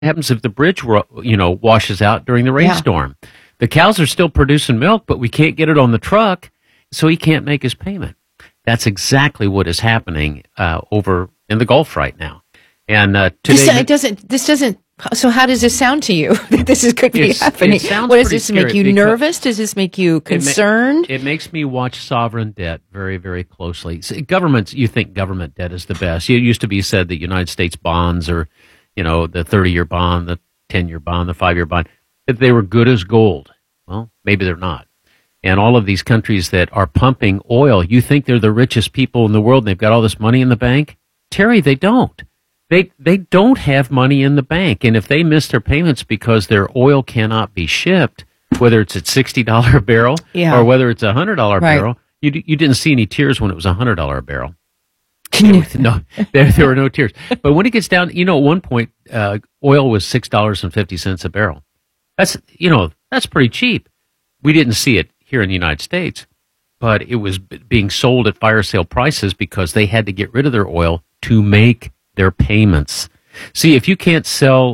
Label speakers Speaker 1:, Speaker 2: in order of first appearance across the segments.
Speaker 1: happens if the bridge, washes out during the rainstorm? The cows are still producing milk, but we can't get it on the truck, so he can't make his payment. That's exactly what is happening over in the Gulf right now. And today,
Speaker 2: this doesn't. So how does this sound to you? That this could be happening. What does this make you nervous? Does this make you concerned?
Speaker 1: It makes me watch sovereign debt very, very closely. Governments, you think government debt is the best. It used to be said that United States bonds or, the 30-year bond, the 10-year bond, the 5-year bond, that they were good as gold. Well, maybe they're not. And all of these countries that are pumping oil, you think they're the richest people in the world and they've got all this money in the bank? Terry, they don't. They don't have money in the bank, and if they miss their payments because their oil cannot be shipped, whether it's at $60 a barrel or whether it's $100 a barrel, you didn't see any tears when it was $100 a barrel. No, there were no tears. But when it gets down, at one point, oil was $6.50 a barrel. That's pretty cheap. We didn't see it here in the United States, but it was being sold at fire sale prices because they had to get rid of their oil to make their payments. See, let's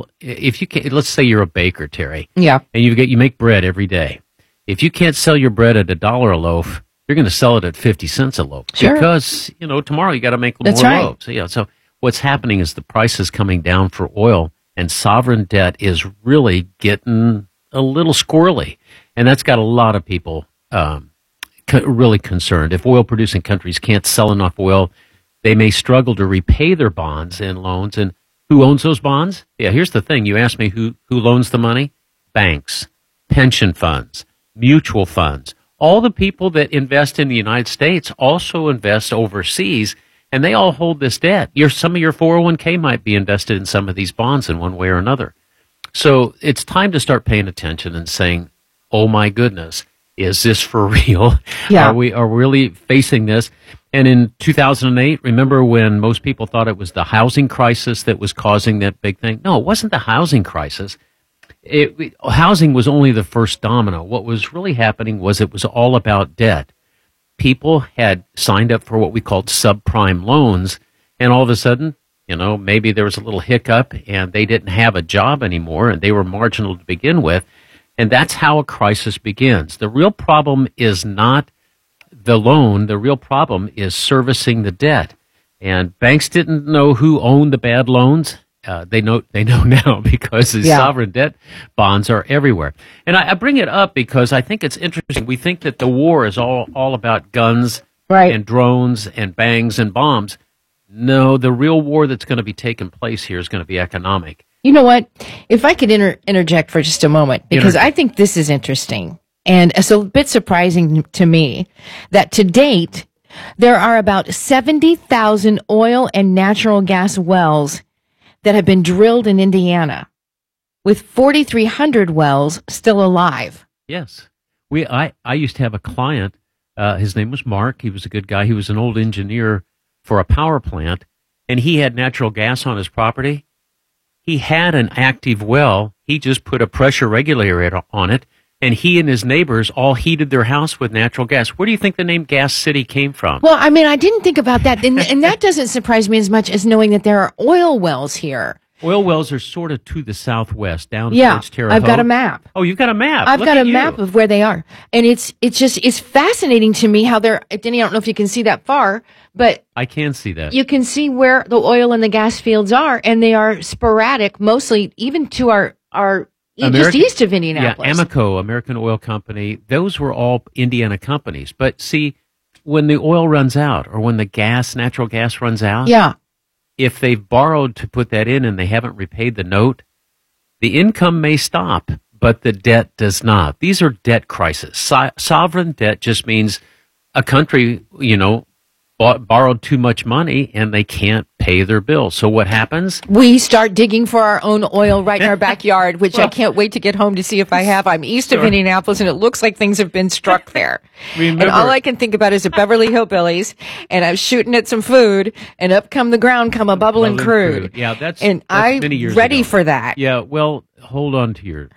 Speaker 1: say you're a baker, Terry.
Speaker 2: Yeah.
Speaker 1: And you make bread every day. If you can't sell your bread at $1 a loaf, you're going to sell it at 50 cents a loaf.
Speaker 2: Sure.
Speaker 1: Because, tomorrow you got to make more loaves. So what's happening is the price is coming down for oil, and sovereign debt is really getting a little squirrely. And that's got a lot of people really concerned. If oil producing countries can't sell enough oil, they may struggle to repay their bonds and loans. And who owns those bonds? Yeah, here's the thing. You asked me who loans the money? Banks, pension funds, mutual funds. All the people that invest in the United States also invest overseas, and they all hold this debt. Some of your 401k might be invested in some of these bonds in one way or another. So it's time to start paying attention and saying, oh my goodness, is this for real?
Speaker 2: Yeah.
Speaker 1: Are we really facing this? And in 2008, remember when most people thought it was the housing crisis that was causing that big thing? No, it wasn't the housing crisis. Housing was only the first domino. What was really happening was it was all about debt. People had signed up for what we called subprime loans, and all of a sudden, maybe there was a little hiccup and they didn't have a job anymore and they were marginal to begin with. And that's how a crisis begins. The real problem is not the loan. The real problem is servicing the debt. And banks didn't know who owned the bad loans. They know now because the sovereign debt bonds are everywhere. And I bring it up because I think it's interesting. We think that the war is all about guns and drones and bangs and bombs. No, the real war that's going to be taking place here is going to be economic.
Speaker 2: You know what? If I could interject for just a moment, because I think this is interesting. And it's a bit surprising to me that to date, there are about 70,000 oil and natural gas wells that have been drilled in Indiana, with 4,300 wells still alive.
Speaker 1: Yes. I used to have a client. His name was Mark. He was a good guy. He was an old engineer for a power plant, and he had natural gas on his property. He had an active well. He just put a pressure regulator on it, and he and his neighbors all heated their house with natural gas. Where do you think the name Gas City came from?
Speaker 2: Well, I mean, I didn't think about that, and that doesn't surprise me as much as knowing that there are oil wells here.
Speaker 1: Oil wells are sort of to the southwest, down towards Terre Haute.
Speaker 2: I've got a map.
Speaker 1: Oh, you've got a map.
Speaker 2: I've got a map of where they are, and it's fascinating to me how they're. Denny, I don't know if you can see that far, but
Speaker 1: I can see that.
Speaker 2: You can see where the oil and the gas fields are, and they are sporadic, mostly even to our just east of Indianapolis.
Speaker 1: Yeah, Amoco, American Oil Company. Those were all Indiana companies. But see, when the oil runs out, or when the natural gas runs out, if they've borrowed to put that in and they haven't repaid the note, the income may stop, but the debt does not. These are debt crises. Sovereign debt just means a country, borrowed too much money and they can't pay their bills. So what happens?
Speaker 2: We start digging for our own oil right in our backyard, which I can't wait to get home to see if I have. I'm east of Indianapolis, and it looks like things have been struck there. And all I can think about is the Beverly Hillbillies, and I'm shooting at some food, and up come the ground, come a bubbling crude.
Speaker 1: Yeah, that's
Speaker 2: I'm
Speaker 1: many years
Speaker 2: ready
Speaker 1: ago.
Speaker 2: For that.
Speaker 1: Yeah, well, hold on there.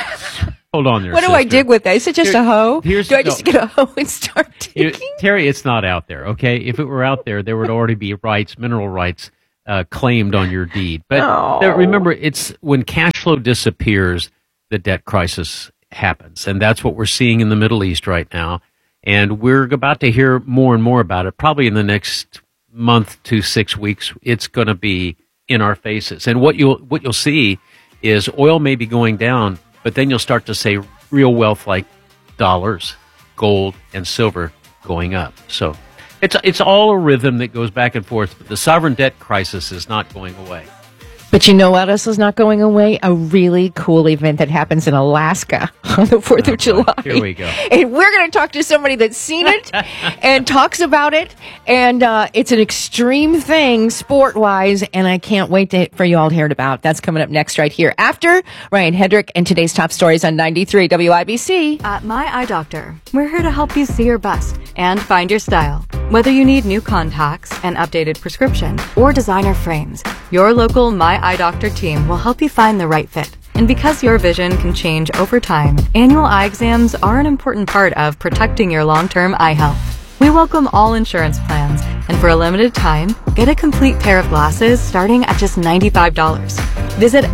Speaker 2: What do I dig with that? Is it just a hoe? Do I just get a hoe and start digging?
Speaker 1: Terry, it's not out there, okay? If it were out there, there would already be mineral rights claimed on your deed. But remember, it's when cash flow disappears, the debt crisis happens. And that's what we're seeing in the Middle East right now. And we're about to hear more and more about it. Probably in the next month to 6 weeks, it's going to be in our faces. And what you'll see is oil may be going down, but then you'll start to say real wealth like dollars, gold, and silver going up. So it's all a rhythm that goes back and forth. But the sovereign debt crisis is not going away.
Speaker 2: But you know what else is not going away? A really cool event that happens in Alaska on the 4th of July.
Speaker 1: Here we go.
Speaker 2: And we're going to talk to somebody that's seen it and talks about it. And it's an extreme thing sport-wise, and I can't wait for you all to hear it about. That's coming up next right here after Ryan Hedrick and today's top stories on 93 WIBC.
Speaker 3: At My Eye Doctor, we're here to help you see your best and find your style. Whether you need new contacts, an updated prescription, or designer frames, your local My Eye Doctor team will help you find the right fit. And because your vision can change over time, annual eye exams are an important part of protecting your long-term eye health. We welcome all insurance plans, and for a limited time, get a complete pair of glasses starting at just $95. Visit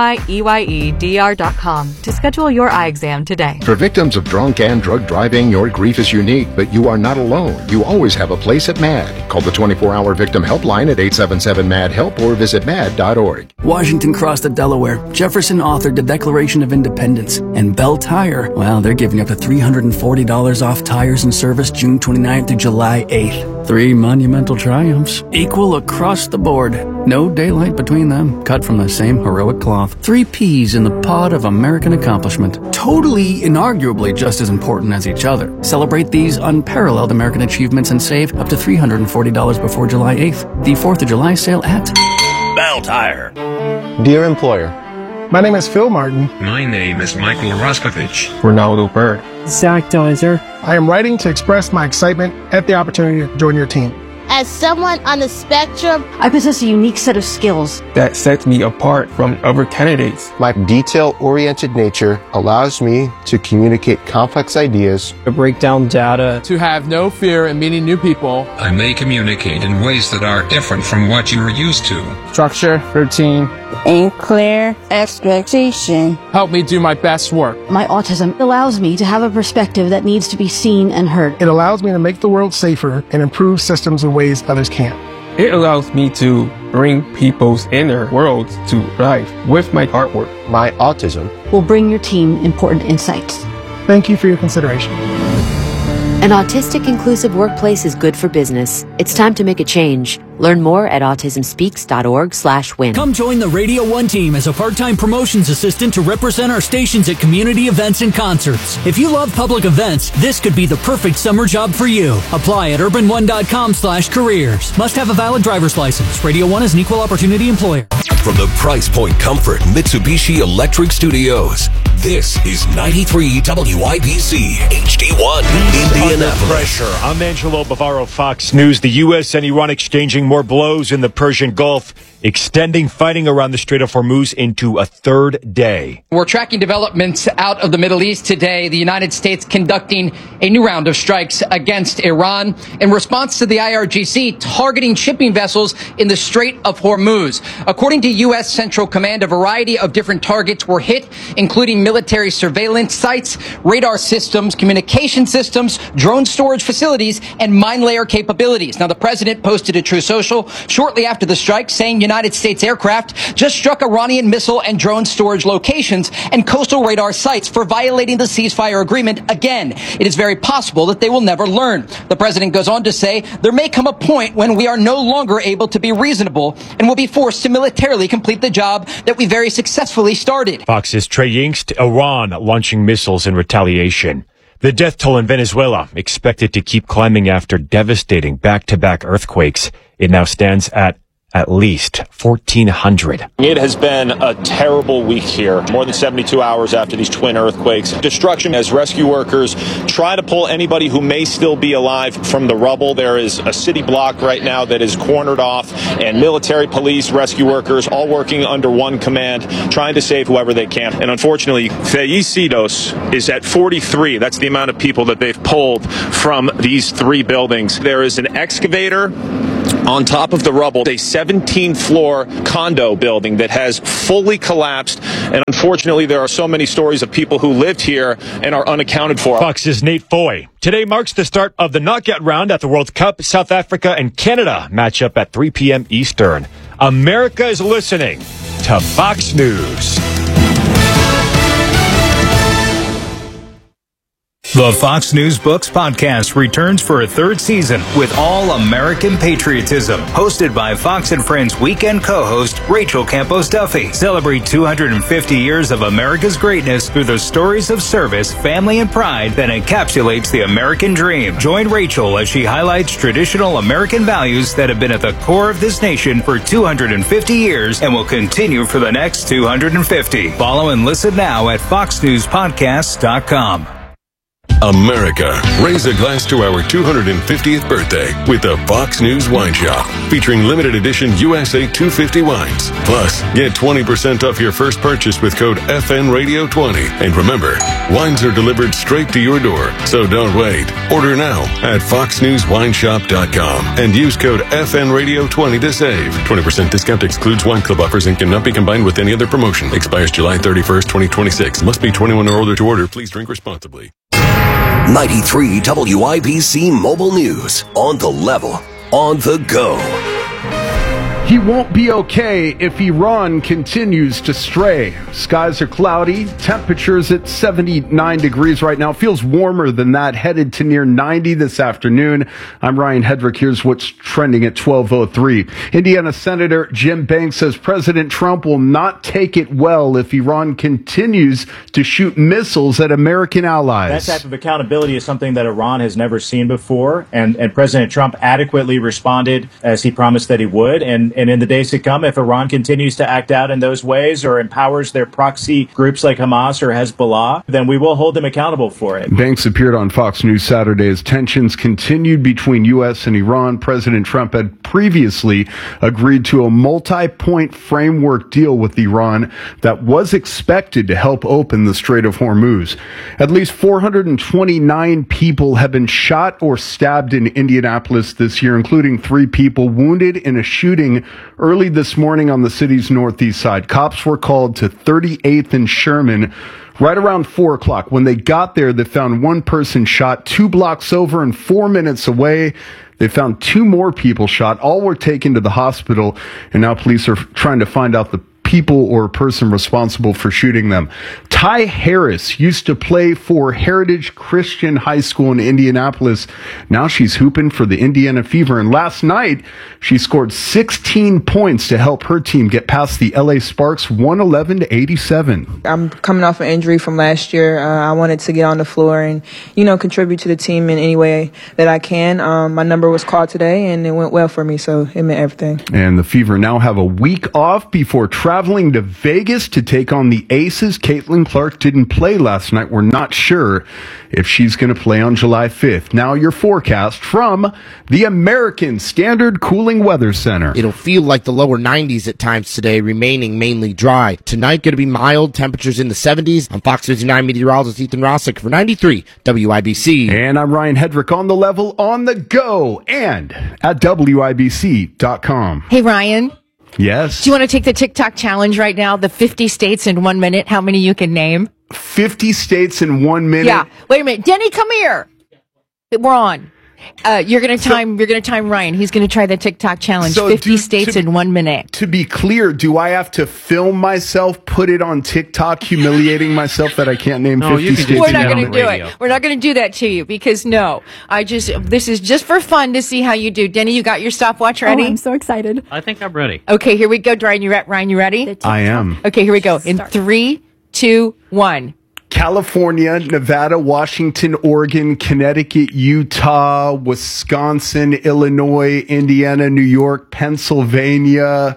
Speaker 3: MYEYEDR.com to schedule your eye exam today.
Speaker 4: For victims of drunk and drug driving, your grief is unique, but you are not alone. You always have a place at MAD. Call the 24-hour victim helpline at 877-MAD-HELP or visit mad.org.
Speaker 5: Washington crossed the Delaware. Jefferson authored the Declaration of Independence. And Bell Tire, well, they're giving up to $340 off tires and service June 29th through July 8th. 3 monumental triumphs, equal across the board. No daylight between them, cut from the same heroic cloth. 3 P's in the pod of American accomplishment. Totally, inarguably just as important as each other. Celebrate these unparalleled American achievements and save up to $340 before July 8th. The 4th of July sale at Bell Tire.
Speaker 6: Dear employer,
Speaker 7: my name is Phil Martin.
Speaker 8: My name is Michael Roskovich.
Speaker 6: Ronaldo Bird.
Speaker 9: Zach Deiser.
Speaker 7: I am writing to express my excitement at the opportunity to join your team.
Speaker 10: As someone on the spectrum,
Speaker 11: I possess a unique set of skills
Speaker 9: that sets me apart from other candidates.
Speaker 6: My detail-oriented nature allows me to communicate complex ideas,
Speaker 9: to break down data,
Speaker 12: to have no fear in meeting new people.
Speaker 8: I may communicate in ways that are different from what you are used to.
Speaker 9: Structure, routine,
Speaker 13: and clear expectation.
Speaker 12: Help me do my best work.
Speaker 11: My autism allows me to have a perspective that needs to be seen and heard.
Speaker 7: It allows me to make the world safer and improve systems in ways others can't.
Speaker 9: It allows me to bring people's inner worlds to life with my artwork.
Speaker 6: My autism
Speaker 11: will bring your team important insights.
Speaker 7: Thank you for your consideration.
Speaker 14: An autistic inclusive workplace is good for business. It's time to make a change. Learn more at autismspeaks.org/win.
Speaker 15: Come join the Radio 1 team as a part-time promotions assistant to represent our stations at community events and concerts. If you love public events, this could be the perfect summer job for you. Apply at urban1.com/careers. Must have a valid driver's license. Radio 1 is an equal opportunity employer.
Speaker 16: From the Price Point Comfort Mitsubishi Electric Studios, this is 93 WIBC HD1 Indianapolis.
Speaker 17: Pressure. I'm Angelo Bavaro, Fox News. The U.S. and Iran exchanging more blows in the Persian Gulf, extending fighting around the Strait of Hormuz into a third day.
Speaker 18: We're tracking developments out of the Middle East today. The United States conducting a new round of strikes against Iran in response to the IRGC targeting shipping vessels in the Strait of Hormuz. According to U.S. Central Command, a variety of different targets were hit, including military surveillance sites, radar systems, communication systems, drone storage facilities, and mine layer capabilities. Now, the president posted a True Social shortly after the strike saying United States aircraft just struck Iranian missile and drone storage locations and coastal radar sites for violating the ceasefire agreement again. It is very possible that they will never learn. The president goes on to say there may come a point when we are no longer able to be reasonable and will be forced to militarily complete the job that we very successfully started.
Speaker 17: Fox's Trey Yingst, Iran launching missiles in retaliation. The death toll in Venezuela expected to keep climbing after devastating back-to-back earthquakes. It now stands at least 1,400.
Speaker 19: It has been a terrible week here. More than 72 hours after these twin earthquakes. Destruction as rescue workers try to pull anybody who may still be alive from the rubble. There is a city block right now that is cornered off, and military, police, rescue workers all working under one command, trying to save whoever they can. And unfortunately, Fallecidos is at 43. That's the amount of people that they've pulled from these 3 buildings. There is an excavator on top of the rubble, a 17-floor condo building that has fully collapsed. And unfortunately, there are so many stories of people who lived here and are unaccounted for.
Speaker 17: Fox's Nate Foy. Today marks the start of the knockout round at the World Cup. South Africa and Canada match up at 3 p.m. Eastern. America is listening to Fox News.
Speaker 20: The Fox News Books podcast returns for a third season with All American Patriotism, hosted by Fox and Friends weekend co-host Rachel Campos Duffy. Celebrate 250 years of America's greatness through the stories of service, family, and pride that encapsulates the American dream. Join Rachel as she highlights traditional American values that have been at the core of this nation for 250 years and will continue for the next 250. Follow and listen now at foxnewspodcasts.com.
Speaker 16: America, raise a glass to our 250th birthday with the Fox News Wine Shop, featuring limited edition USA 250 wines. Plus, get 20% off your first purchase with code FNRadio20. And remember, wines are delivered straight to your door, so don't wait. Order now at foxnewswineshop.com and use code FNRadio20 to save. 20% discount excludes wine club offers and cannot be combined with any other promotion. Expires July 31st, 2026. Must be 21 or older to order. Please drink responsibly. 93 WIBC Mobile News. On the level, on the go.
Speaker 21: He won't be okay if Iran continues to stray. Skies are cloudy. Temperatures at 79 degrees right now. Feels warmer than that. Headed to near 90 this afternoon. I'm Ryan Hedrick. Here's what's trending at 12:03. Indiana Senator Jim Banks says President Trump will not take it well if Iran continues to shoot missiles at American allies.
Speaker 22: That type of accountability is something that Iran has never seen before. And President Trump adequately responded as he promised that he would. And in the days to come, if Iran continues to act out in those ways or empowers their proxy groups like Hamas or Hezbollah, then we will hold them accountable for it.
Speaker 21: Banks appeared on Fox News Saturday as tensions continued between U.S. and Iran. President Trump had previously agreed to a multi-point framework deal with Iran that was expected to help open the Strait of Hormuz. At least 429 people have been shot or stabbed in Indianapolis this year, including 3 people wounded in a shooting early this morning on the city's northeast side. Cops were called to 38th and Sherman right around 4 o'clock. When they got there, they found one person shot 2 blocks over, and 4 minutes away, they found 2 more people shot. All were taken to the hospital, and now police are trying to find out the people or person responsible for shooting them. Ty Harris used to play for Heritage Christian High School in Indianapolis. Now she's hooping for the Indiana Fever. And last night, she scored 16 points to help her team get past the LA Sparks 111-87.
Speaker 23: I'm coming off an injury from last year. I wanted to get on the floor and, contribute to the team in any way that I can. My number was called today, and it went well for me, so it meant everything.
Speaker 21: And the Fever now have a week off before traveling to Vegas to take on the Aces. Caitlin Clark didn't play last night. We're not sure if she's going to play on July 5th. Now your forecast from the American Standard Cooling Weather Center.
Speaker 24: It'll feel like the lower 90s at times today, remaining mainly dry. Tonight going to be mild, temperatures in the 70s. I'm Fox 59 meteorologist Ethan Rossick for 93 WIBC.
Speaker 21: And I'm Ryan Hedrick, on the level, on the go, and at WIBC.com.
Speaker 2: Hey, Ryan.
Speaker 21: Yes.
Speaker 2: Do you want to take the TikTok challenge right now? The 50 states in 1 minute. How many you can name?
Speaker 21: 50 states in 1 minute?
Speaker 2: Yeah. Wait a minute. Denny, come here. We're on. You're going to time Ryan. He's going to try the TikTok challenge. 50 states in 1 minute.
Speaker 21: To be clear, do I have to film myself, put it on TikTok, humiliating myself that I can't name 50 states?
Speaker 2: We're not going to do it. We're not going to do that to you because this is just for fun to see how you do. Denny, you got your stopwatch ready?
Speaker 25: Oh, I'm so excited.
Speaker 1: I think I'm ready.
Speaker 2: Okay, here we go. Ryan, you ready?
Speaker 21: I am.
Speaker 2: Okay, here we go. In 3, 2, 1.
Speaker 21: California, Nevada, Washington, Oregon, Connecticut, Utah, Wisconsin, Illinois, Indiana, New York, Pennsylvania,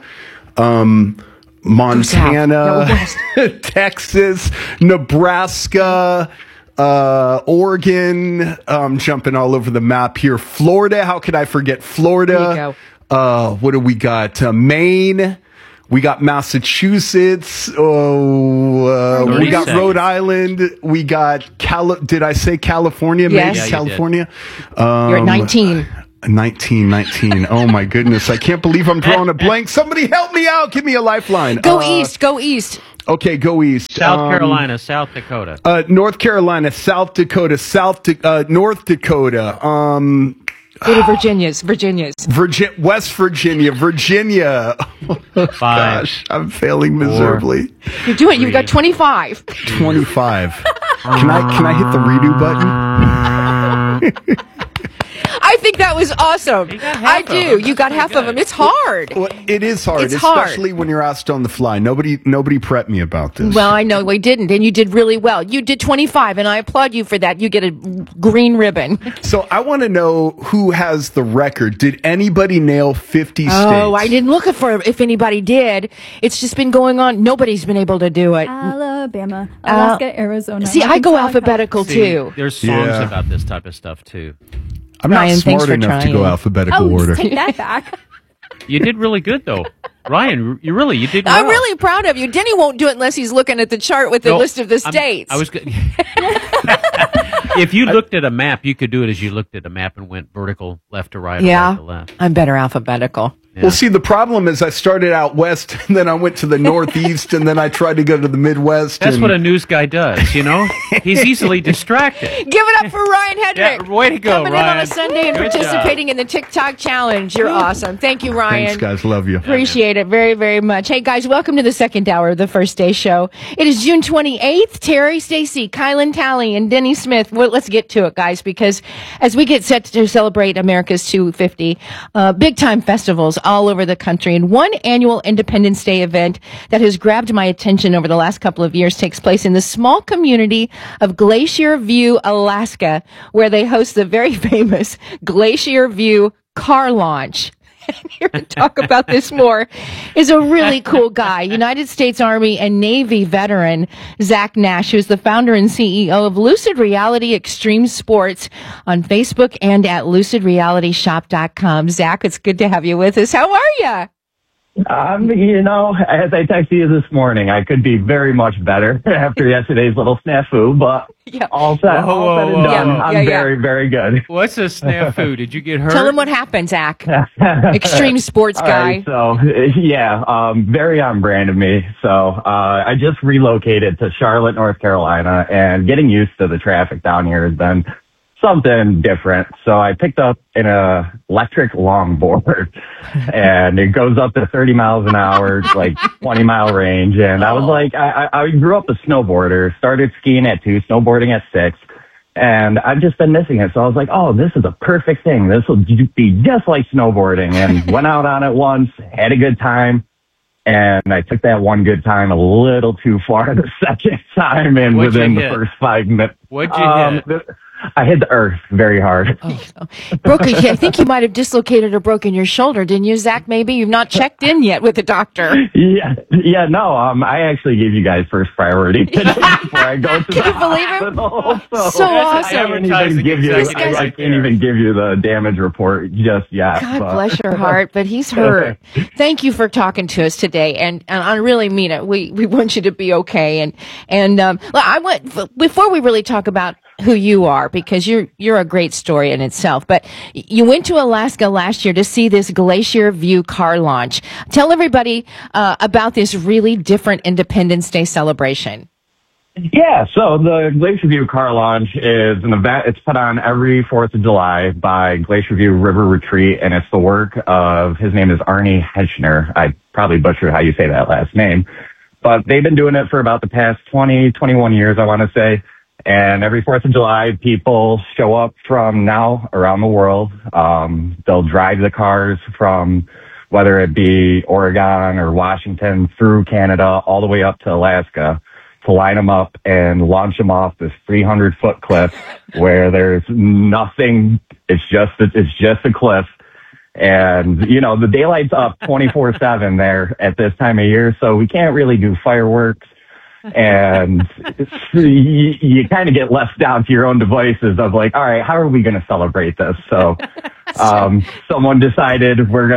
Speaker 21: Montana, Texas, Nebraska, Oregon. I'm jumping all over the map here. Florida. How could I forget Florida?
Speaker 2: There you go.
Speaker 21: What do we got? Maine. We got Massachusetts. We got Rhode Island. We got did I say California?
Speaker 2: Yes.
Speaker 21: Maybe California.
Speaker 2: You're at 19.
Speaker 21: 1919. Oh my goodness. I can't believe I'm drawing a blank. Somebody help me out. Give me a lifeline.
Speaker 2: Go east. Go east.
Speaker 21: Okay, go east.
Speaker 1: South Carolina, South Dakota.
Speaker 21: North Carolina, South Dakota, North Dakota.
Speaker 2: Go to Virginia's.
Speaker 21: West Virginia, Virginia. Oh,
Speaker 1: 5.
Speaker 21: Gosh, I'm failing miserably.
Speaker 2: You're doing it. You've got 25.
Speaker 21: 25. Can I hit the redo button?
Speaker 2: I think that was awesome. I do. You got half of them. It's hard.
Speaker 21: Well, it is hard, especially when you're asked on the fly. Nobody prepped me about this.
Speaker 2: Well, I know we didn't, and you did really well. You did 25, and I applaud you for that. You get a green ribbon.
Speaker 21: So I want to know who has the record. Did anybody nail 50 states?
Speaker 2: Oh, I didn't look for if anybody did. It's just been going on. Nobody's been able to do it.
Speaker 3: Alabama, Alaska, Arizona.
Speaker 2: See, I go alphabetical too.
Speaker 1: There's songs about this type of stuff too.
Speaker 21: I'm not smart enough to go alphabetical order.
Speaker 3: Take that back.
Speaker 1: You did really good, though. Ryan, you did well.
Speaker 2: I'm really proud of you. Denny won't do it unless he's looking at the chart with the list of the states.
Speaker 1: I was good. If you looked at a map, you could do it as you looked at a map and went vertical, left to right, or right to left.
Speaker 2: I'm better alphabetical.
Speaker 21: Yeah. Well, see, the problem is I started out west, and then I went to the northeast, and then I tried to go to the Midwest.
Speaker 1: That's what a news guy does, you know? He's easily distracted.
Speaker 2: Give it up for Ryan Hedrick.
Speaker 1: Yeah, way to go,
Speaker 2: Coming
Speaker 1: Ryan.
Speaker 2: in on a Sunday and participating in the TikTok challenge. You're awesome. Thank you, Ryan.
Speaker 21: Thanks, guys. Love you.
Speaker 2: Appreciate it very, very much. Hey, guys, welcome to the second hour of the First Day Show. It is June 28th. Terry, Stacy, Kylan Talley, and Denny Smith. Well, let's get to it, guys, because as we get set to celebrate America's 250, big-time festivals all over the country, and one annual Independence Day event that has grabbed my attention over the last couple of years takes place in the small community of Glacier View, Alaska, where they host the very famous Glacier View car launch. And here to talk about this more is a really cool guy, United States Army and Navy veteran Zach Nash, who's the founder and CEO of Lucid Reality Extreme Sports on Facebook and at lucidrealityshop.com. Zach, it's good to have you with us. How are you?
Speaker 4: As I texted you this morning, I could be very much better after yesterday's little snafu, but all said and done, I'm very, very good.
Speaker 1: What's a snafu? Did you get hurt?
Speaker 2: Tell him what happened, Zach. Extreme sports guy.
Speaker 4: Very on brand of me. So I just relocated to Charlotte, North Carolina, and getting used to the traffic down here has been something different. So I picked up an electric longboard, and it goes up to 30 miles an hour, like 20-mile range. And I was like, I grew up a snowboarder, started skiing at 2, snowboarding at 6, and I've just been missing it. So I was like, oh, this is a perfect thing. This will be just like snowboarding. And went out on it once, had a good time. And I took that one good time a little too far the second time, and within the first 5 minutes.
Speaker 1: What'd you hit?
Speaker 4: I hit the earth very hard.
Speaker 2: I think you might have dislocated or broken your shoulder, didn't you, Zach? Maybe you've not checked in yet with the doctor.
Speaker 4: I actually gave you guys first priority today before I go to
Speaker 2: Can you believe it? So awesome.
Speaker 4: I can't even give you the damage report just yet.
Speaker 2: God bless your heart, but he's hurt. Thank you for talking to us today, and I really mean it. We want you to be okay, before we really talk about who you are, because you're a great story in itself. But you went to Alaska last year to see this Glacier View car launch. Tell everybody about this really different Independence Day celebration.
Speaker 4: Yeah, so the Glacier View car launch is an event. It's put on every 4th of July by Glacier View River Retreat, and it's the work of, his name is Arnie Hetchner. I probably butchered how you say that last name, but they've been doing it for about the past 20, 21 years, I want to say. And every 4th of July, people show up from now around the world. They'll drive the cars from whether it be Oregon or Washington through Canada all the way up to Alaska to line them up and launch them off this 300-foot cliff where there's nothing. It's just a cliff. And, the daylight's up 24/7 there at this time of year, so we can't really do fireworks. And you kind of get left down to your own devices of like, all right, how are we going to celebrate this? So someone decided we're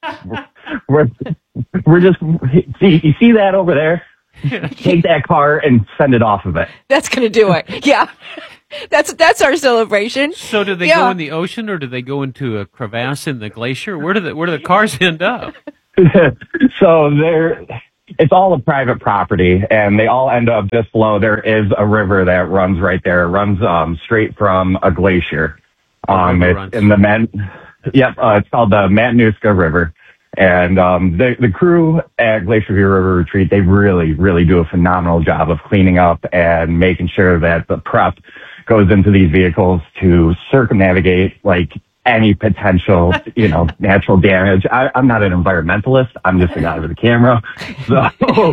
Speaker 4: just, you see that over there? Take that car and send it off of it.
Speaker 2: That's going to do it. Yeah. That's our celebration.
Speaker 1: So do they go in the ocean, or do they go into a crevasse in the glacier? Where do the cars end up?
Speaker 4: So it's all a private property, and they all end up just below. There is a river that runs right there. It runs straight from a glacier. It's in the it's called the Matanuska River. And the crew at Glacier View River Retreat, they really, really do a phenomenal job of cleaning up and making sure that the prep goes into these vehicles to circumnavigate like any potential, natural damage. I'm not an environmentalist. I'm just a guy with a camera. So,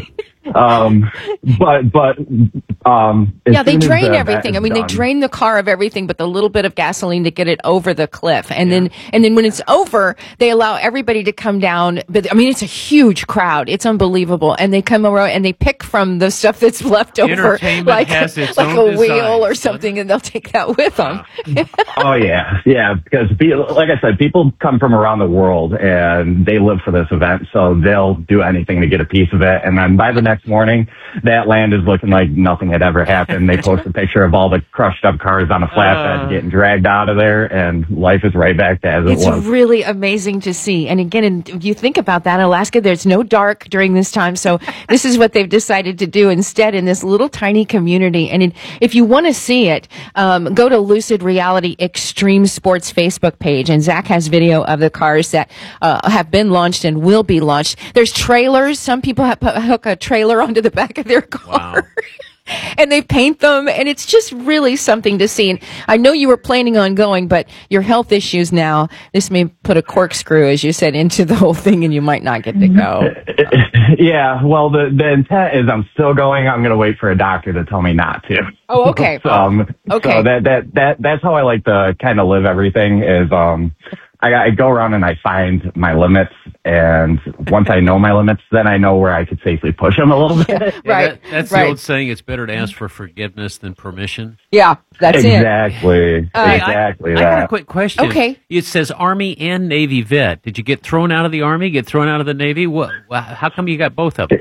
Speaker 2: they drain everything. I mean, they drain the car of everything but the little bit of gasoline to get it over the cliff. And then when it's over, they allow everybody to come down. But I mean, it's a huge crowd. It's unbelievable. And they come around and they pick from the stuff that's left over, like a wheel or something, and they'll take that with them.
Speaker 4: Oh yeah. Yeah. Because like I said, people come from around the world and they live for this event. So they'll do anything to get a piece of it. And then by the next morning, that land is looking like nothing had ever happened. They post a picture of all the crushed up cars on a flatbed getting dragged out of there, and life is right back to as it was.
Speaker 2: It's really amazing to see. And again, if you think about that, in Alaska, there's no dark during this time. So this is what they've decided to do instead in this little tiny community. And if you want to see it, go to Lucid Reality Extreme Sports Facebook page. And Zach has video of the cars that have been launched and will be launched. There's trailers. Some people hook a trailer onto the back of their car. Wow. And they paint them, and it's just really something to see. And I know you were planning on going, but your health issues now, this may put a corkscrew, as you said, into the whole thing, and you might not get to go.
Speaker 4: Yeah, well, the intent is I'm still going. I'm going to wait for a doctor to tell me not to.
Speaker 2: Oh, okay.
Speaker 4: Okay. So that's how I like to kind of live everything is, I go around and I find my limits, and once I know my limits, then I know where I could safely push them a little bit.
Speaker 2: Right.
Speaker 1: That's the old saying, it's better to ask for forgiveness than permission.
Speaker 2: Yeah, that's
Speaker 4: exactly. Exactly.
Speaker 1: I got a quick question.
Speaker 2: Okay.
Speaker 1: It says Army and Navy vet. Did you get thrown out of the Army, get thrown out of the Navy? How come you got both of them?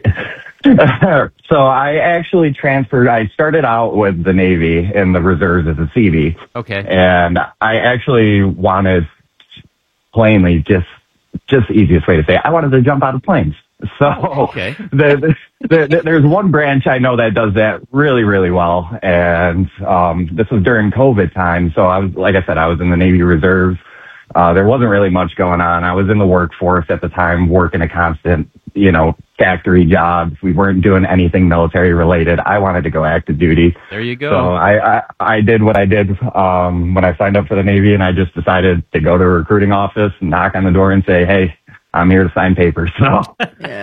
Speaker 4: So I actually transferred. I started out with the Navy in the reserves as a CV.
Speaker 1: Okay.
Speaker 4: And I actually wanted, plainly, just the easiest way to say it, I wanted to jump out of planes. So
Speaker 1: okay.
Speaker 4: There's one branch I know that does that really, really well. And this was during COVID time. So I was in the Navy Reserves. There wasn't really much going on. I was in the workforce at the time, working a constant, factory jobs. We weren't doing anything military related. I wanted to go active duty.
Speaker 1: There you go.
Speaker 4: So I did what I did when I signed up for the Navy, and I just decided to go to a recruiting office, knock on the door, and say, "Hey, I'm here to sign papers." So,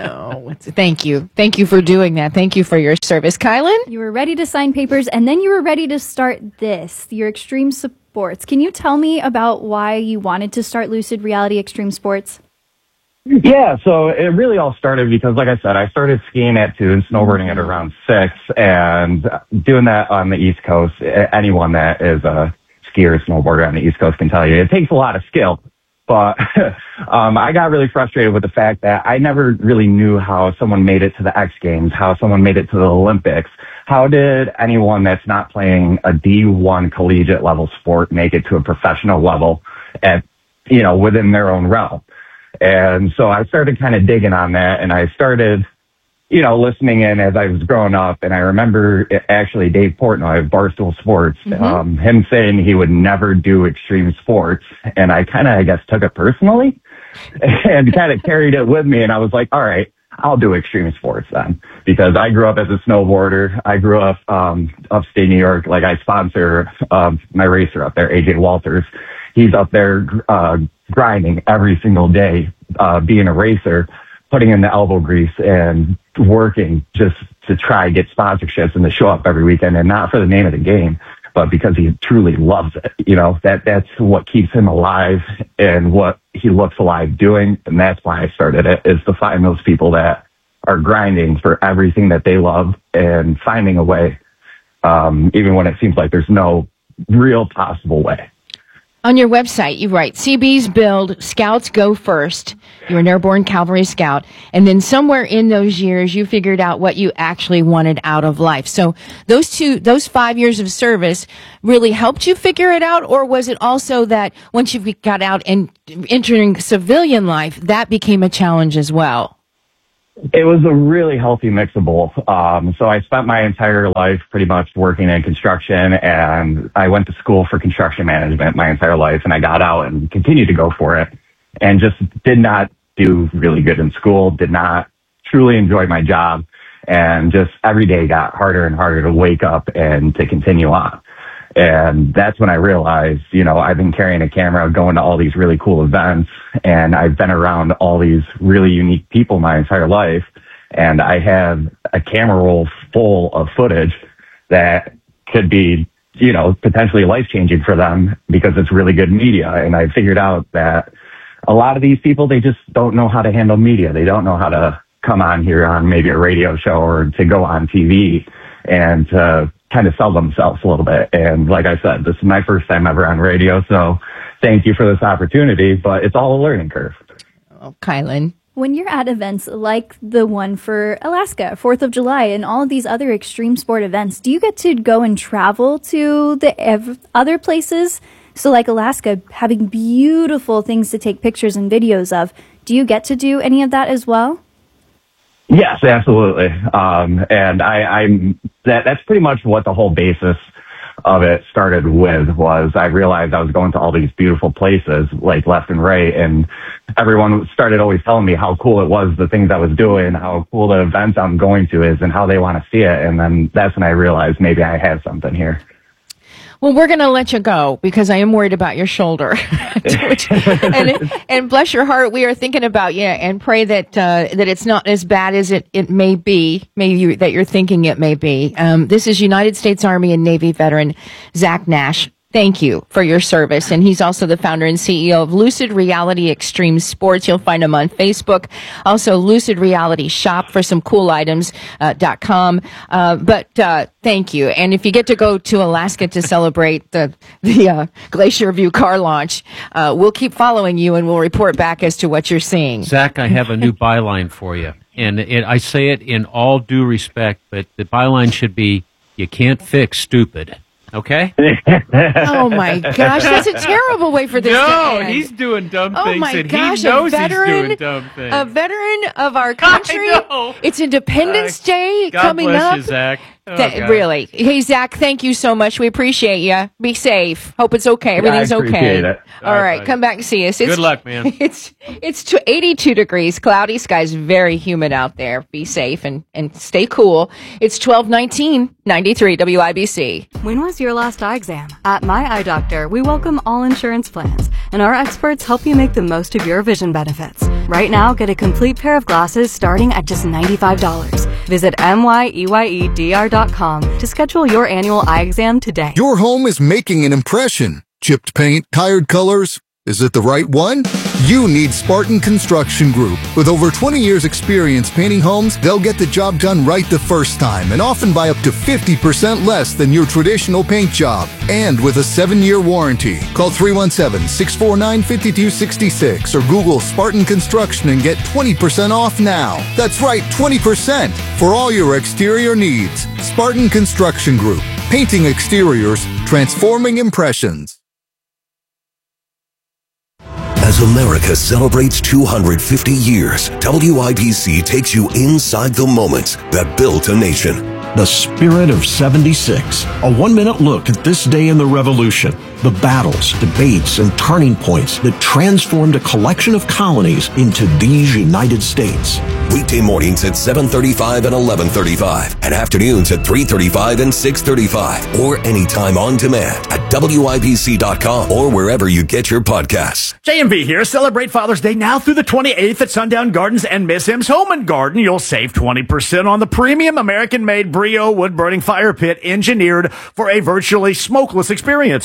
Speaker 2: thank you for doing that. Thank you for your service, Kylan.
Speaker 3: You were ready to sign papers, and then you were ready to start your Extreme Sports. Can you tell me about why you wanted to start Lucid Reality Extreme Sports?
Speaker 4: Yeah, so it really all started because, like I said, I started skiing at 2 and snowboarding at around 6, and doing that on the East Coast, anyone that is a skier or snowboarder on the East Coast can tell you, it takes a lot of skill. But I got really frustrated with the fact that I never really knew how someone made it to the X Games, how someone made it to the Olympics. How did anyone that's not playing a D1 collegiate level sport make it to a professional level at, within their own realm? And so I started kind of digging on that, and I started, listening in as I was growing up. And I remember actually Dave Portnoy of Barstool Sports, him saying he would never do extreme sports. And I kind of, I guess, took it personally and kind of carried it with me. And I was like, all right, I'll do extreme sports then, because I grew up as a snowboarder. I grew up upstate New York. Like, I sponsor my racer up there, AJ Walters. He's up there grinding every single day, being a racer, putting in the elbow grease and working just to try to get sponsorships and to show up every weekend, and not for the name of the game, but because he truly loves it. That's what keeps him alive and what he looks alive doing. And that's why I started it, is to find those people that are grinding for everything that they love and finding a way, even when it seems like there's no real possible way.
Speaker 2: On your website, you write, CBs build, scouts go first. You're an airborne cavalry scout. And then somewhere in those years, you figured out what you actually wanted out of life. So those 5 years of service really helped you figure it out? Or was it also that once you got out and entering civilian life, that became a challenge as well?
Speaker 4: It was a really healthy mix of both. So I spent my entire life pretty much working in construction, and I went to school for construction management my entire life, and I got out and continued to go for it and just did not do really good in school, did not truly enjoy my job, and just every day got harder and harder to wake up and to continue on. And that's when I realized, I've been carrying a camera, going to all these really cool events, and I've been around all these really unique people my entire life. And I have a camera roll full of footage that could be, potentially life-changing for them because it's really good media. And I figured out that a lot of these people, they just don't know how to handle media. They don't know how to come on here on maybe a radio show or to go on TV and kind of sell themselves a little bit. And like I said, this is my first time ever on radio, so thank you for this opportunity, but it's all a learning curve.
Speaker 2: Oh, Kylan.
Speaker 3: When you're at events like the one for Alaska, 4th of July, and all of these other extreme sport events, do you get to go and travel to the other places? So like Alaska, having beautiful things to take pictures and videos of, do you get to do any of that as well?
Speaker 4: Yes, absolutely. And that's pretty much what the whole basis of it started with. Was I realized I was going to all these beautiful places, like left and right, and everyone started always telling me how cool it was, the things I was doing, how cool the events I'm going to is, and how they want to see it. And then that's when I realized maybe I had something here.
Speaker 2: Well, we're going to let you go because I am worried about your shoulder. and bless your heart, we are thinking about you and pray that it's not as bad as it may be, that you're thinking it may be. This is United States Army and Navy veteran Zach Nash. Thank you for your service. And he's also the founder and CEO of Lucid Reality Extreme Sports. You'll find him on Facebook. Also, Lucid Reality Shop for some cool items, .com. But thank you. And if you get to go to Alaska to celebrate the Glacier View car launch, we'll keep following you and we'll report back as to what you're seeing.
Speaker 1: Zach, I have a new byline for you. And I say it in all due respect, but the byline should be, you can't fix stupid. Okay?
Speaker 2: Oh, my gosh. That's a terrible way for this to end.
Speaker 1: He's doing dumb things.
Speaker 2: Oh, my gosh.
Speaker 1: He knows he's doing dumb things.
Speaker 2: A veteran of our country.
Speaker 1: I know.
Speaker 2: It's Independence Day
Speaker 1: God
Speaker 2: coming
Speaker 1: bless
Speaker 2: up.
Speaker 1: You, Zach. Oh,
Speaker 2: really. Hey, Zach, thank you so much. We appreciate you. Be safe. Hope it's okay. Everything's okay.
Speaker 4: It.
Speaker 2: All right. Come back and see us.
Speaker 1: Good luck, man.
Speaker 2: It's 82 degrees, cloudy skies, very humid out there. Be safe and stay cool. It's 12:19, 93 WIBC.
Speaker 5: When was your last eye exam? At My Eye Doctor, we welcome all insurance plans, and our experts help you make the most of your vision benefits. Right now, get a complete pair of glasses starting at just $95. Visit MYEYEDR.com to schedule your annual eye exam today.
Speaker 8: Your home is making an impression. Chipped paint, tired colors. Is it the right one? You need Spartan Construction Group. With over 20 years experience painting homes, they'll get the job done right the first time and often by up to 50% less than your traditional paint job. And with a 7-year warranty. Call 317-649-5266 or Google Spartan Construction and get 20% off now. That's right, 20% for all your exterior needs. Spartan Construction Group. Painting exteriors, transforming impressions.
Speaker 10: As America celebrates 250 years, WIBC takes you inside the moments that built a nation.
Speaker 13: The Spirit of 76. A 1-minute look at this day in the Revolution. The battles, debates, and turning points that transformed a collection of colonies into these United States.
Speaker 10: Weekday mornings at 7:35 and 11:35, and afternoons at 3:35 and 6:35, or anytime on demand at WIBC.com or wherever you get your podcasts.
Speaker 25: JMV here. Celebrate Father's Day now through the 28th at Sundown Gardens and Miss M's Home and Garden. You'll save 20% on the premium American-made Brio wood-burning fire pit engineered for a virtually smokeless experience. Plus,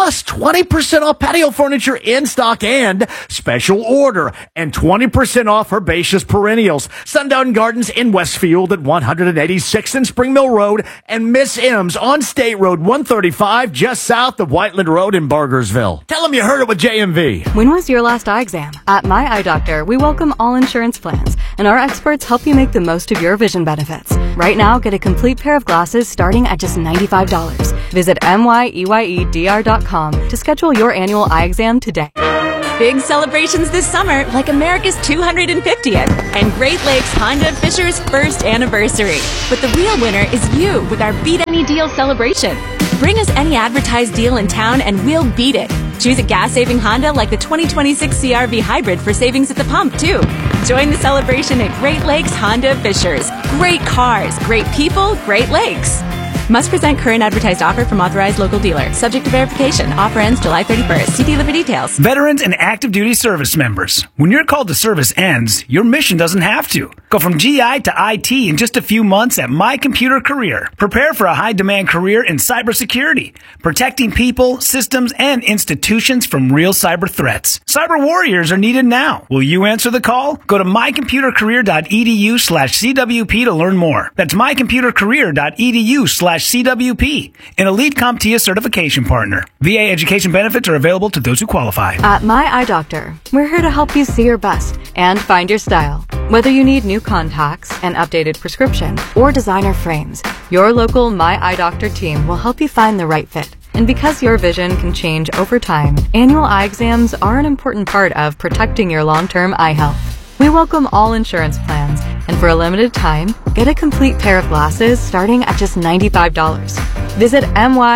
Speaker 25: plus 20% off patio furniture in stock and special order, and 20% off herbaceous perennials. Sundown Gardens in Westfield at 186th and Spring Mill Road, and Miss M's on State Road 135 just south of Whiteland Road in Burgersville. Tell them you heard it with JMV.
Speaker 5: When was your last eye exam? At My Eye Doctor, we welcome all insurance plans, and our experts help you make the most of your vision benefits. Right now, get a complete pair of glasses starting at just $95. Visit MYEYEDR.com to schedule your annual eye exam today.
Speaker 6: Big celebrations this summer, like America's 250th and Great Lakes Honda Fisher's first anniversary. But the real winner is you with our Beat Any Deal celebration. Bring us any advertised deal in town and we'll beat it. Choose a gas-saving Honda like the 2026 CR-V Hybrid for savings at the pump, too. Join the celebration at Great Lakes Honda Fishers. Great cars, great people, Great Lakes. Must present current advertised offer from authorized local dealer. Subject to verification. Offer ends July 31st. See dealer for details.
Speaker 7: Veterans and active duty service members. When your call to service ends, your mission doesn't have to. Go from GI to IT in just a few months at My Computer Career. Prepare for a high-demand career in cybersecurity, protecting people, systems, and institutions from real cyber threats. Cyber warriors are needed now. Will you answer the call? Go to mycomputercareer.edu/CWP to learn more. That's mycomputercareer.edu/CWP, an elite CompTIA certification partner. VA education benefits are available to those who qualify.
Speaker 5: At My Eye Doctor, we're here to help you see your best and find your style. Whether you need new contacts, an updated prescription, or designer frames, your local My Eye Doctor team will help you find the right fit. And because your vision can change over time, annual eye exams are an important part of protecting your long-term eye health. We welcome all insurance plans, and for a limited time, get a complete pair of glasses starting at just $95. Visit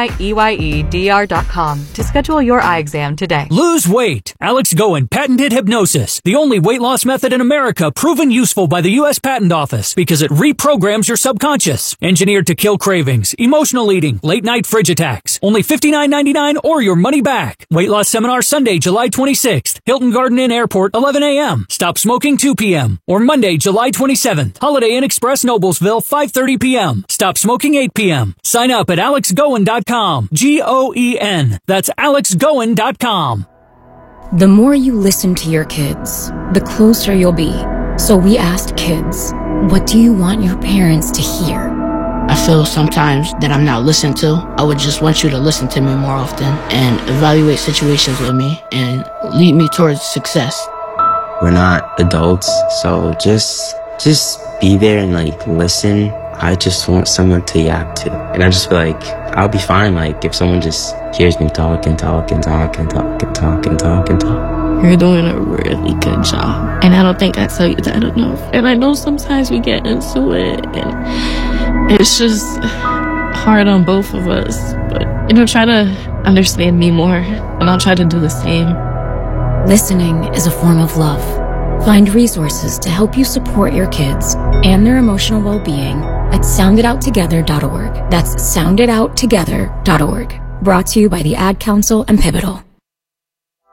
Speaker 5: MYEYEDR.com to schedule your eye exam today.
Speaker 15: Lose weight. Alex Goen patented hypnosis, the only weight loss method in America proven useful by the U.S. Patent Office because it reprograms your subconscious. Engineered to kill cravings, emotional eating, late-night fridge attacks. Only $59.99 or your money back. Weight loss seminar Sunday, July 26th. Hilton Garden Inn Airport, 11 a.m. Stop smoking, 2 p.m. Or Monday, July 27th. Holiday Inn Express, Noblesville, 5:30 p.m. Stop smoking, 8 p.m. Sign up at AlexGoen.com. GOEN. That's AlexGoen.com.
Speaker 9: The more you listen to your kids, the closer you'll be. So we asked kids, what do you want your parents to hear?
Speaker 11: I feel sometimes that I'm not listened to. I would just want you to listen to me more often and evaluate situations with me and lead me towards success.
Speaker 12: We're not adults, so just be there and listen. I just want someone to yap to. And I just feel like I'll be fine if someone just hears me talk and talk and talk and talk and talk and talk and talk.
Speaker 9: You're doing a really good job. And I don't think I tell you that enough. And I know sometimes we get into it and it's just hard on both of us. But, try to understand me more and I'll try to do the same. Listening is a form of love. Find resources to help you support your kids and their emotional well-being at sounditouttogether.org. That's sounditouttogether.org. Brought to you by the Ad Council and Pivotal.